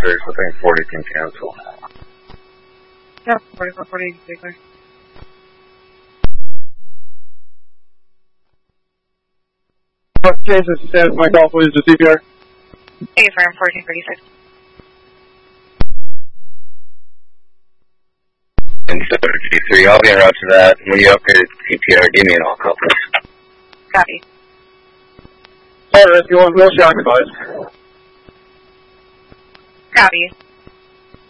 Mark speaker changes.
Speaker 1: 6, I think 40 can cancel.
Speaker 2: Yeah, 4440, stay clear.
Speaker 3: Kansas, San Mike Golf, Williams to CPR.
Speaker 2: Hey, firm 1436.
Speaker 1: And so G3, I'll be en route to that. When you upgrade CPR, give me an all call, please.
Speaker 2: Copy.
Speaker 3: Fire rescue 1, no shock advised.
Speaker 2: Copy.